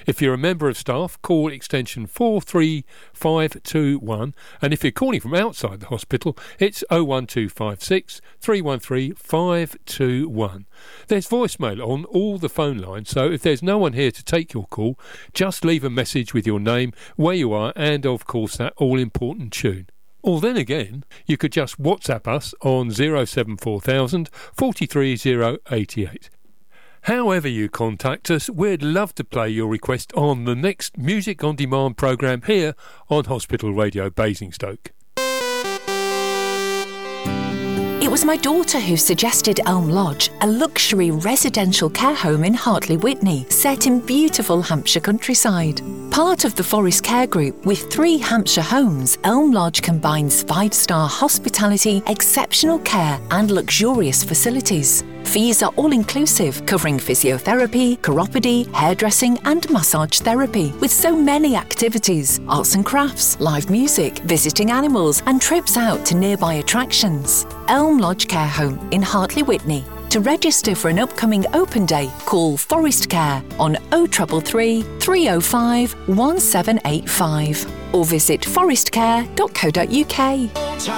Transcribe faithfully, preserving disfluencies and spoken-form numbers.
If you're a member of staff, call extension four three five two one, and if you're calling from outside the hospital, it's oh one two five six, three one three, five two one. There's voicemail on all the phone lines, so if there's no one here to take your call, just leave a message with your name, where you are, and of course that all-important tune. Or then again, you could just WhatsApp us on oh seven four thousand, forty-three oh eighty-eight. However you contact us, we'd love to play your request on the next Music on Demand programme here on Hospital Radio Basingstoke. It was my daughter who suggested Elm Lodge, a luxury residential care home in Hartley Witney, set in beautiful Hampshire countryside. Part of the Forest Care Group with three Hampshire homes, Elm Lodge combines five-star hospitality, exceptional care and luxurious facilities. Fees are all-inclusive, covering physiotherapy, chiropody, hairdressing and massage therapy, with so many activities, arts and crafts, live music, visiting animals and trips out to nearby attractions. Elm Lodge Care Home in Hartley Witney. To register for an upcoming open day, call Forest Care on oh three three, three oh five, one seven eight five or visit forest care dot co dot uk.